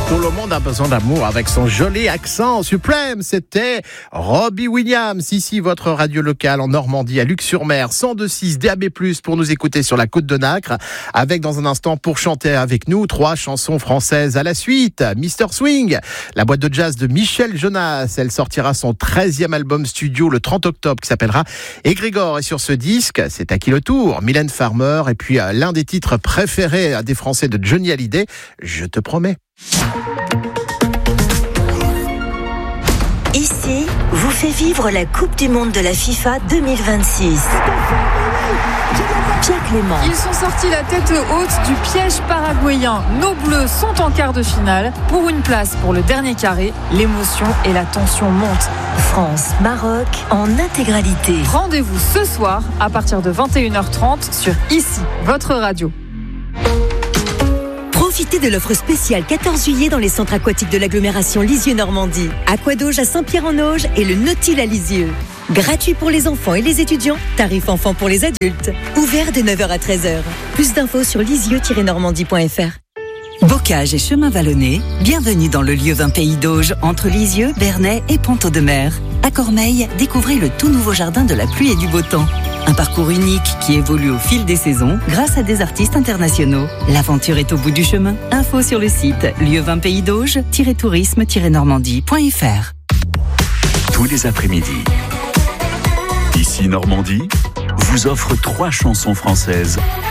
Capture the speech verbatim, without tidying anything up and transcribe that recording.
Tout le monde a besoin d'amour avec son joli accent suprême. C'était Robbie Williams. Ici, votre radio locale en Normandie, à Luc-sur-Mer, cent deux virgule six D A B plus, pour nous écouter sur la côte de Nacre. Avec, dans un instant, pour chanter avec nous, trois chansons françaises à la suite. Mister Swing, la boîte de jazz de Michel Jonas. Elle sortira son treizième album studio le trente octobre, qui s'appellera Égrégore. Et sur ce disque, c'est à qui le tour? Mylène Farmer. Et puis, l'un des titres préférés des Français de Johnny Hallyday, Je te promets. Ici, vous fait vivre la Coupe du Monde de la FIFA deux mille vingt-six. Pierre Clément. Ils sont sortis la tête haute du piège paraguayen. Nos Bleus sont en quart de finale pour une place pour le dernier carré. L'émotion et la tension montent. France, Maroc en intégralité. Rendez-vous ce soir à partir de vingt et une heures trente sur Ici, votre radio. Profitez de l'offre spéciale quatorze juillet dans les centres aquatiques de l'agglomération Lisieux-Normandie. Aquadauge à Saint-Pierre-en-Auge et le Nautil à Lisieux. Gratuit pour les enfants et les étudiants, tarif enfant pour les adultes. Ouvert de neuf heures à treize heures. Plus d'infos sur lisieux tiret normandie point f r. Bocage et chemin vallonné, bienvenue dans le lieu vingt Pays d'Auge, entre Lisieux, Bernay et Ponteau-de-Mer. À Cormeilles, découvrez le tout nouveau jardin de la pluie et du beau temps. Un parcours unique qui évolue au fil des saisons grâce à des artistes internationaux. L'aventure est au bout du chemin. Info sur le site lieu vingt Pays d'Auge tiret tourisme tiret normandie point f r. Tous les après-midi, Ici Normandie vous offre trois chansons françaises